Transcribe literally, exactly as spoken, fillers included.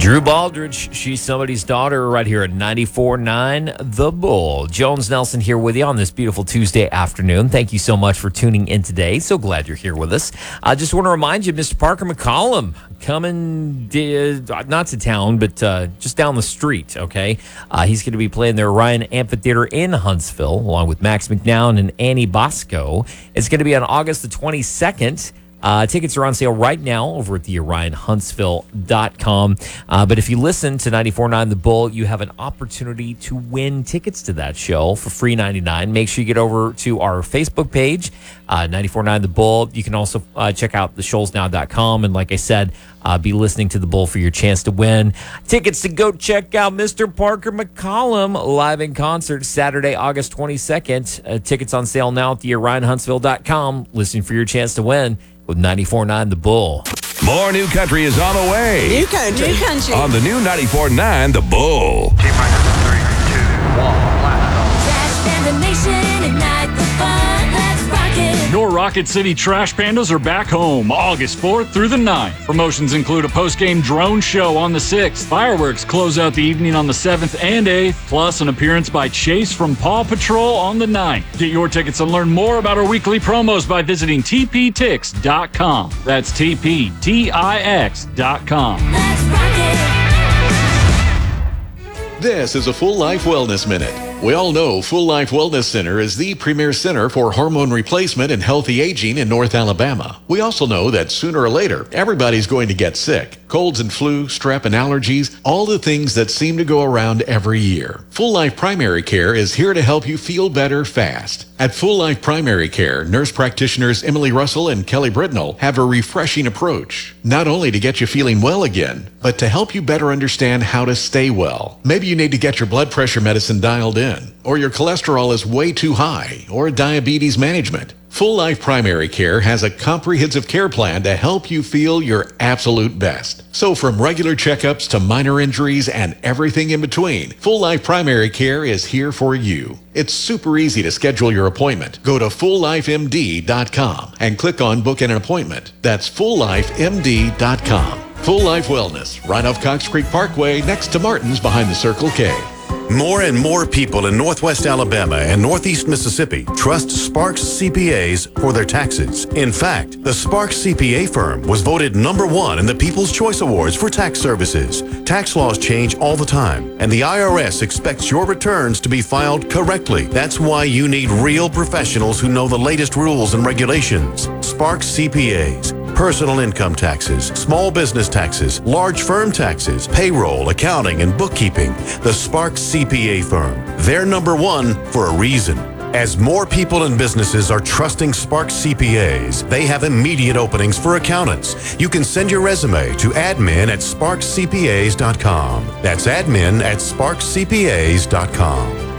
Drew Baldridge, She's Somebody's Daughter, right here at ninety-four point nine The Bull. Jones Nelson here with you on this beautiful Tuesday afternoon. Thank you so much for tuning in today. So glad you're here with us. I just want to remind you, Mister Parker McCollum coming, uh, not to town, but uh, just down the street, okay? Uh, he's going to be playing the Orion Amphitheater in Huntsville, along with Max McNown and Annie Bosco. It's going to be on August the twenty-second. Uh, tickets are on sale right now over at the orion huntsville dot com. Uh, but if you listen to ninety-four point nine The Bull, you have an opportunity to win tickets to that show for free ninety-nine. Make sure you get over to our Facebook page, uh, ninety-four point nine The Bull. You can also uh, check out the shoals now dot com. And like I said, uh, be listening to The Bull for your chance to win tickets to go check out Mister Parker McCollum live in concert Saturday, August twenty-second. Uh, tickets on sale now at the orion huntsville dot com. Listening for your chance to win with ninety-four point nine The Bull. More new country is on the way. New country. New country. On the new ninety-four point nine The Bull. T minus three, two, one, blast. Trash Panda Nation, ignite the fun. Let's rock it. Your Rocket City Trash Pandas are back home August fourth through the ninth. Promotions include a post-game drone show on the sixth. Fireworks close out the evening on the seventh and eighth, plus an appearance by Chase from Paw Patrol on the ninth. Get your tickets and learn more about our weekly promos by visiting t p tix dot com. That's T P T I X dot com. Let's rock it. This is a Full Life Wellness Minute. We all know Full Life Wellness Center is the premier center for hormone replacement and healthy aging in North Alabama. We also know that sooner or later, everybody's going to get sick. Colds and flu, strep and allergies, all the things that seem to go around every year. Full Life Primary Care is here to help you feel better fast. At Full Life Primary Care, nurse practitioners Emily Russell and Kelly Britnell have a refreshing approach, not only to get you feeling well again, but to help you better understand how to stay well. Maybe you need to get your blood pressure medicine dialed in, or your cholesterol is way too high, or diabetes management. Full Life Primary Care has a comprehensive care plan to help you feel your absolute best. So from regular checkups to minor injuries and everything in between, Full Life Primary Care is here for you. It's super easy to schedule your appointment. Go to full life m d dot com and click on Book an Appointment. That's full life m d dot com. Full Life Wellness, right off Cox Creek Parkway, next to Martin's behind the Circle K. More and more people in Northwest Alabama and Northeast Mississippi trust Sparks C P As for their taxes. In fact, the Sparks C P A firm was voted number one in the People's Choice Awards for tax services. Tax laws change all the time, and the I R S expects your returns to be filed correctly. That's why you need real professionals who know the latest rules and regulations. Sparks C P As. Personal income taxes, small business taxes, large firm taxes, payroll, accounting, and bookkeeping. The Sparks C P A firm. They're number one for a reason. As more people and businesses are trusting Sparks C P As, they have immediate openings for accountants. You can send your resume to admin at sparks c p as dot com. That's admin at sparks c p as dot com.